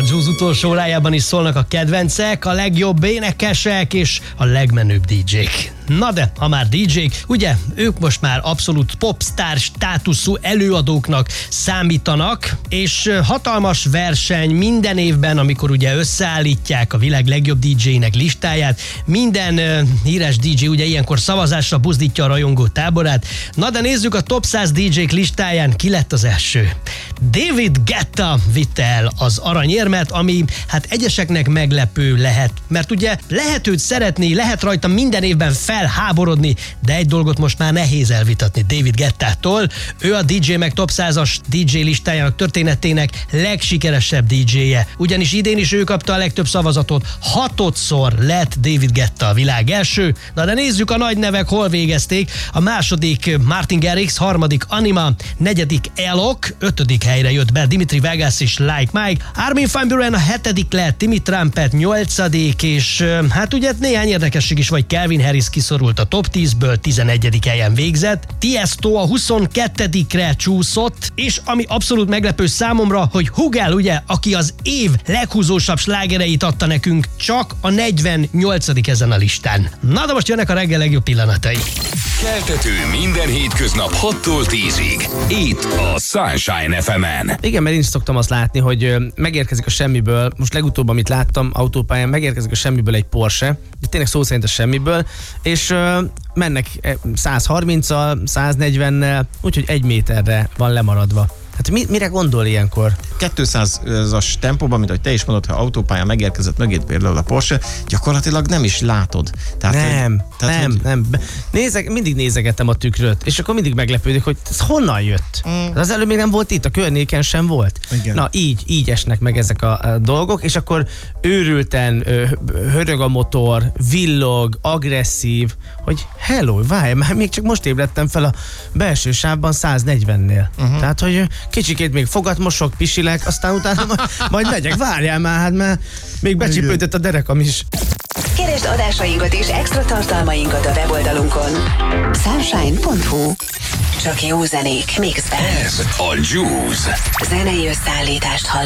Juice utolsó órájában is szólnak a kedvencek, a legjobb énekesek és a legmenőbb DJ-k. Na de, ha már DJ-k, ugye ők most már abszolút popstar státuszú előadóknak számítanak, és hatalmas verseny minden évben, amikor ugye összeállítják a világ legjobb DJ-nek listáját, minden híres DJ ugye ilyenkor szavazásra buzdítja a rajongó táborát. Na de nézzük a top 100 DJ-k listáján, ki lett az első. David Guetta vitte el az aranyérmet, ami hát egyeseknek meglepő lehet, mert ugye lehet őt szeretni, lehet rajta minden évben felháborodni, de egy dolgot most már nehéz elvitatni David Guettától. Ő a DJ Mag Top 100-as DJ listájának történetének legsikeresebb DJ-je. Ugyanis idén is ő kapta a legtöbb szavazatot, 6-szor lett David Guetta a világ első. Na de nézzük a nagy nevek hol végezték. A második Martin Garrix, harmadik Anima, negyedik Alok, ötödik helyre jött be Dimitri Vegas és Like Mike. Armin van Buuren a hetedik lett, Timmy Trumpet nyolcadik, és hát ugye néhány érdekesség is, vagy Calvin Harris kiszorult a top 10-ből, 11. helyen végzett. Tiesto a 22-re csúszott, és ami abszolút meglepő számomra, hogy Hugel, ugye, aki az év leghúzósabb slágereit adta nekünk, csak a 48. ezen a listán. Na de most jönnek a reggel legjobb pillanatai. Keltető minden hétköznap 6-tól 10-ig. Itt a Sunshine FM-en. Igen, mert én is szoktam azt látni, hogy megérkezik a semmiből, most legutóbb, amit láttam autópályán, megérkezik a semmiből egy Porsche, de tényleg szó szerint a semmiből, és mennek 130-al, 140-nel, úgyhogy 1 méterre van lemaradva. Hát mire gondol ilyenkor? 200-as tempóban, mint ahogy te is mondod, ha autópályán megérkezett mögét például a Porsche, gyakorlatilag nem is látod. Tehát, nem. Mindig nézegettem a tükröt, és akkor mindig meglepődik, hogy ez honnan jött. Az előbb még nem volt itt, a környéken sem volt. Igen. Na, így esnek meg ezek a dolgok, és akkor őrülten hörög a motor, villog, agresszív, hogy hello, várj, már még csak most ébredtem fel a belső sávban 140-nél. Tehát, hogy kicsikét még fogat mosok, pisilek, aztán utána majd megyek, várjál már, hát már még becsipődött a derekam is. Keresd adásainkat és extra tartalmainkat a weboldalunkon. Sunshine.hu. Csak jó zenék mixben. Ez a Juice. Zenei összeállítást hallott.